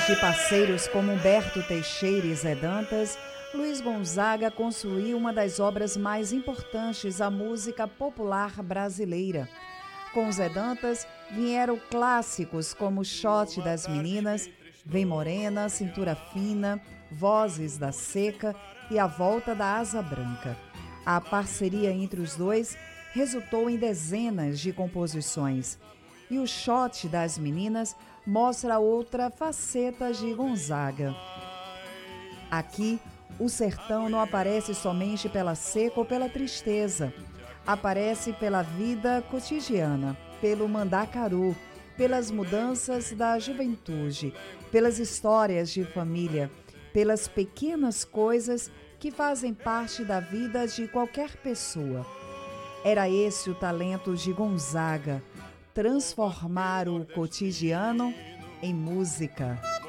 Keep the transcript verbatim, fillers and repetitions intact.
De parceiros como Humberto Teixeira e Zé Dantas, Luiz Gonzaga construiu uma das obras mais importantes da música popular brasileira. Com Zé Dantas vieram clássicos como Shot das Meninas, Vem Morena, Cintura Fina, Vozes da Seca e A Volta da Asa Branca. A parceria entre os dois resultou em dezenas de composições. E o Shot das Meninas mostra outra faceta de Gonzaga. Aqui, o sertão não aparece somente pela seca ou pela tristeza. Aparece pela vida cotidiana, pelo mandacaru, pelas mudanças da juventude, pelas histórias de família, pelas pequenas coisas que fazem parte da vida de qualquer pessoa. Era esse o talento de Gonzaga, transformar o cotidiano em música.